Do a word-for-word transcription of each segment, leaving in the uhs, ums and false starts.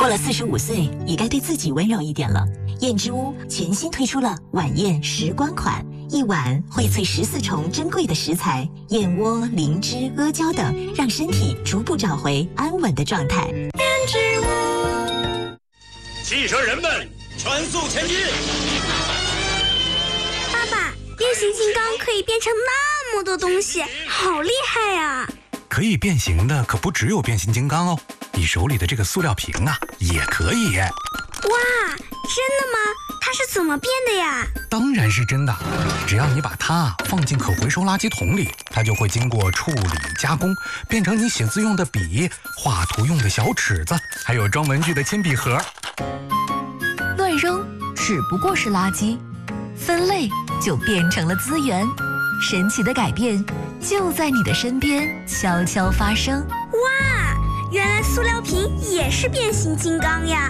过了四十五岁，也该对自己温柔一点了。燕之屋全新推出了晚宴时光款，一碗荟萃十四重珍贵的食材，燕窝、灵芝、阿胶等，让身体逐步找回安稳的状态。燕之屋， 汽车人们，全速前进！ 爸爸，变形金刚可以变成那么多东西，好厉害呀！ 可以变形的可不只有变形金刚哦，你手里的这个塑料瓶啊，也可以。 哇，真的吗？它是怎么变的呀？ 当然是真的，只要你把它放进可回收垃圾桶里，它就会经过处理加工，变成你写字用的笔、画图用的小尺子，还有装文具的铅笔盒。 乱扔只不过是垃圾，分类就变成了资源。神奇的改变就在你的身边悄悄发生。 哇，原来塑料瓶也是变形金刚呀！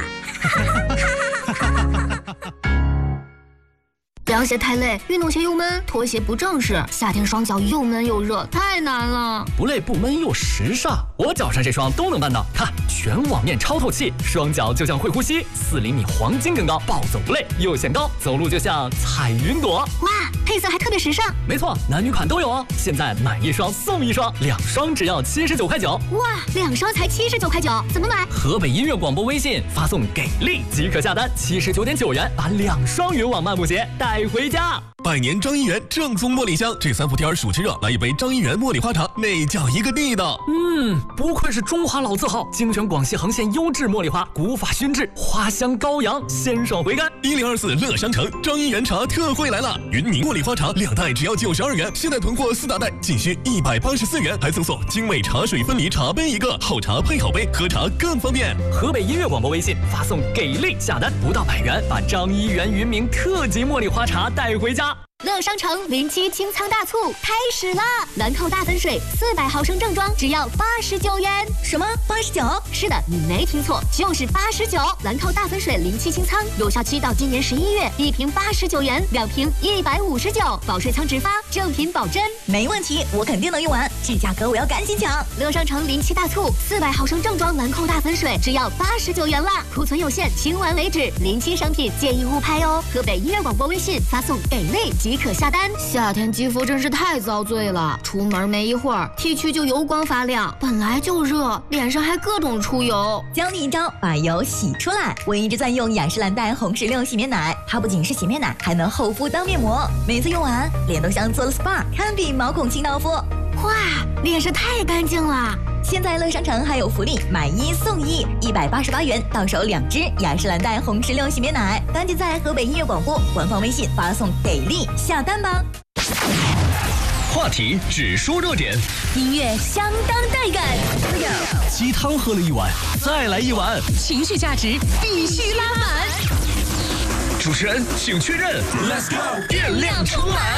凉鞋太累，运动鞋又闷，拖鞋不正式，夏天双脚又闷又热，太难了。 不累不闷又时尚，我脚上这双都能办到。看，全网面超透气，双脚就像会呼吸，四厘米黄金更高，暴走不累，又显高，走路就像踩云朵。 哇，配色还特别时尚。 没错，男女款都有哦。现在买一双送一双，两双只要七十九块九。 哇，两双才七十九块九，怎么买？ 河北音乐广播微信发送给力即可下单，七十九点九元把两双云网漫步鞋带回家。 百年张一元正宗茉莉香，这三伏天暑气热，来一杯张一元茉莉花茶，那叫一个地道。 嗯，不愧是中华老字号，精选广西横县优质茉莉花，古法熏制，花香高扬，鲜爽回甘。 一零二四乐商城张一元茶特惠来了，云宁茉莉花茶两袋只要九十二元，现在囤货四大袋仅需一百八十四元，还赠送精美茶水分离茶杯一个，好茶配好杯，喝茶更方便。 河北音乐广播微信发送给力下单，不到百元把张一元云茗特级茉莉花茶带回家。 乐商城零七清仓大促开始了，兰蔻大粉水四百毫升正装只要八十九元。 什么八十九？ 是的，你没听错，就是八十九。兰蔻大粉水零七清仓有效期到今年十一月，一瓶八十九元，两瓶一百五十九，保水仓直发，正品保真。 没问题，我肯定能用完，这价格我要赶紧抢。 乐商城零七大促，四百毫升正装兰蔻大粉水只要八十九元啦，库存有限，清完为止。零七商品建议勿拍哦。河北音乐广播微信发送给力即可下单。夏天肌肤真是太遭罪了，出门没一会儿 T 区就油光发亮，本来就热，脸上还各种出油。 教你一招把油洗出来，我一直在用雅诗兰黛红石榴洗面奶，它不仅是洗面奶，还能厚敷当面膜，每次用完脸都像做了 S P A， 堪比毛孔清道夫。 哇，脸是太干净了。 现在乐商城还有福利，买一送一，一百八十八元到手两支雅诗兰黛红石榴洗面奶，赶紧在河北音乐广播官方微信发送给力下单吧。 话题只说热点， 音乐相当带感， 鸡汤喝了一碗，再来一碗， 情绪价值必须拉满。 主持人请确认 ，Let's go， 电量充满。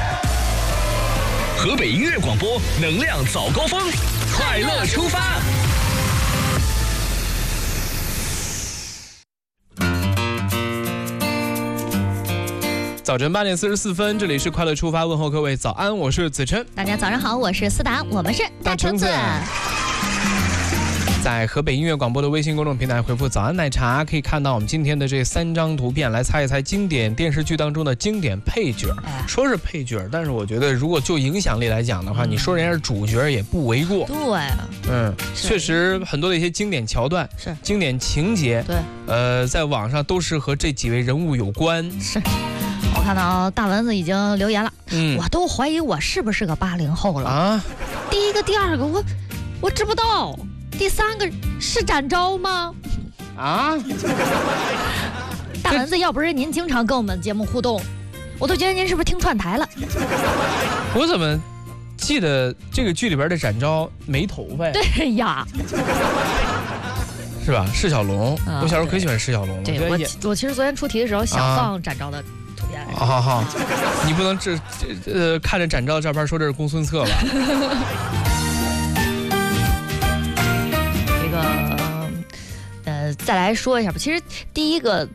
河北音乐广播，能量早高峰，快乐出发。 早晨八点四十四分，这里是快乐出发，问候各位早安，我是子琛。 大家早上好，我是思达，我们是大橙子。在河北音乐广播的微信公众平台回复早安奶茶，可以看到我们今天的这三张图片，来猜一猜经典电视剧当中的经典配角。说是配角，但是我觉得如果就影响力来讲的话，你说人家是主角也不为过。 对， 嗯，确实很多的一些经典桥段， 是经典情节， 对， 呃，在网上都是和这几位人物有关。 是。我看到大蚊子已经留言了， 嗯， 我都怀疑我是不是个八零后了啊。 第一个、第二个我我知不道，第三个是展昭吗？ 啊！ 大蚊子，要不是您经常跟我们节目互动，我都觉得您是不是听串台了？ 我怎么记得这个剧里边的展昭没头发呀？ 对呀。 是吧？释小龙， 啊、 我小时候可喜欢释小龙了。 对，我我其实昨天出题的时候想放展昭的图片。 好好好，你不能这这呃看着展昭的照片说这是公孙策吧？ 这个呃，再来说一下吧。其实第一个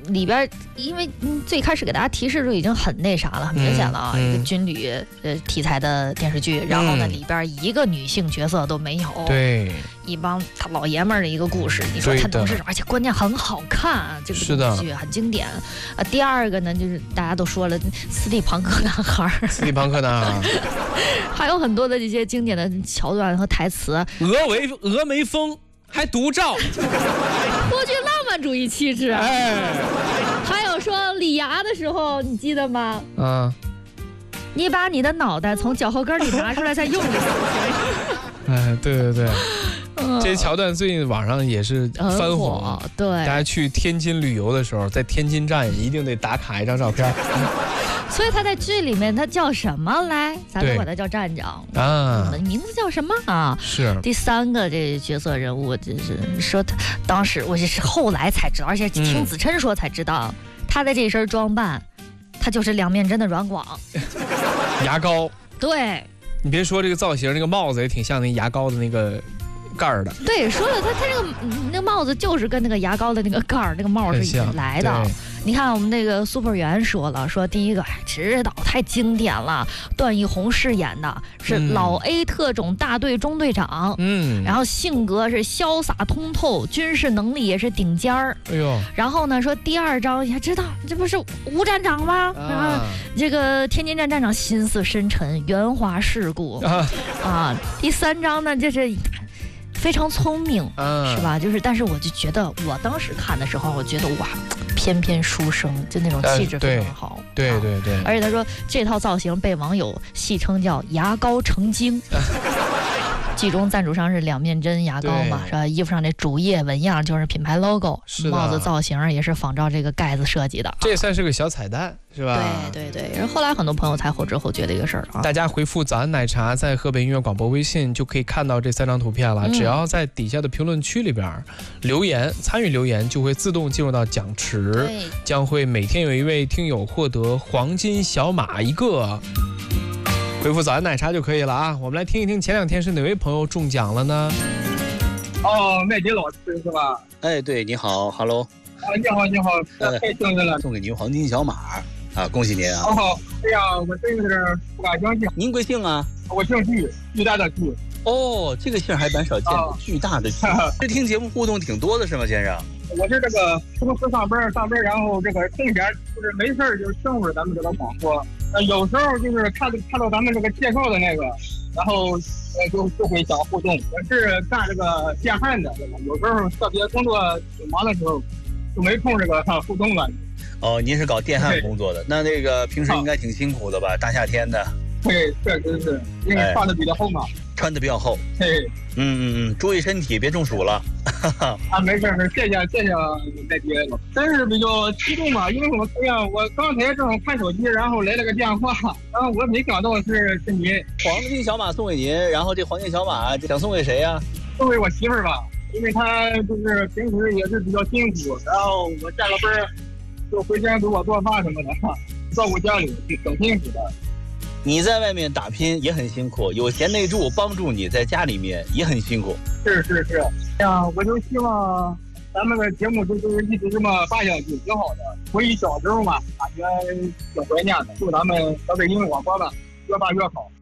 里边因为最开始给大家提示就已经很那啥了，很明显了啊， 嗯、 一个军旅呃题材的电视剧，然后呢、嗯、里边一个女性角色都没有， 对， 一帮大老爷们儿的一个故事，你说它能是，而且关键很好看啊，这个电视剧很经典。啊，第二个呢就是大家都说了，斯蒂庞克男孩， 斯蒂庞克男孩， 还有很多的这些经典的桥段和台词， 峨眉峨眉峰。还独照， 颇具浪漫主义气质。哎，还有说理牙的时候，你记得吗？ 嗯， 你把你的脑袋从脚后跟里拿出来再用一次。 哎，对对对，嗯、这些桥段最近网上也是翻火。 对， 大家去天津旅游的时候，在天津站一定得打卡一张照片。 所以他在剧里面他叫什么来？咱都管他叫站长啊， 名字叫什么啊？ 是第三个这角色人物，就是说他当时我是后来才知道，而且听子琛说才知道，嗯、他的这身装扮，他就是两面针的阮广， 牙膏。 对， 你别说这个造型，这个帽子也挺像那牙膏的那个盖儿的。 对，说了他他这个那个帽子就是跟那个牙膏的那个盖儿那个帽是来的。你看我们那个苏佩元说了，说第一个知道太经典了，段奕宏饰演的是老 A 特种大队中队长，嗯，然后性格是潇洒通透，军事能力也是顶尖儿。 哎呦， 然后呢说第二章也知道这不是吴站长吗？啊、然后这个天津站站长心思深沉，圆滑世故啊, 啊。第三章呢就是。非常聪明，嗯、是吧？就是，但是我就觉得，我当时看的时候，我觉得哇，翩翩书生，就那种气质非常好。 呃、对, 对对对。 而且他说这套造型被网友戏称叫“牙膏成精”。剧中赞助商是两面针牙膏嘛，是吧？衣服上这主页纹样就是品牌 logo， 帽子造型也是仿照这个盖子设计的。 这也算是个小彩蛋，是吧？ 对对对。然后后来很多朋友才后知后觉的一个事儿啊。 大家回复早安奶茶在河北音乐广播微信就可以看到这三张图片了。嗯、只要在底下的评论区里边留言，参与留言就会自动进入到奖池，将会每天有一位听友获得黄金小马一个。回复早安奶茶就可以了啊！我们来听一听前两天是哪位朋友中奖了呢？ 哦，麦迪老师是吧？ 哎，对，你好 ，Hello。 啊，你好，你好，太幸运了， 送给您黄金小马啊，恭喜您啊！ 哦，哎呀，我真是不敢相信。 您贵姓啊？ 我姓巨，巨大的巨。 哦，这个姓还蛮少见的，啊、巨大的巨。这听节目互动挺多的是吗，先生？ 我是这个公司上班上班，然后这个空闲就是没事就听会儿咱们这个广播。呃，有时候就是看到看到咱们这个介绍的那个，然后呃就就会想互动。我是干这个电焊的，有时候特别工作挺忙的时候，就没空这个互动了。 哦，您是搞电焊工作的，那那个平时应该挺辛苦的吧？大夏天的。 对，确实是，因为穿的比较厚嘛。 穿的比较厚。 对。 嗯嗯嗯，注意身体，别中暑了。 啊，没事没事，谢谢谢谢麦迪了，真是比较激动嘛，因为我哎呀，我刚才正看手机，然后来了个电话，然后我没想到是是你。 黄金小马送给您，然后这黄金小马想送给谁呀、啊？ 送给我媳妇儿吧，因为她就是平时也是比较辛苦，然后我下了班就回家给我做饭什么的，照顾家里挺辛苦的。 你在外面打拼也很辛苦，有贤内助帮助你在家里面也很辛苦。 是是是，哎呀，我就希望咱们的节目就就是一直这么办下去，挺好的。回忆小时候嘛，感觉挺怀念的。祝咱们河北音乐广播吧越办越好。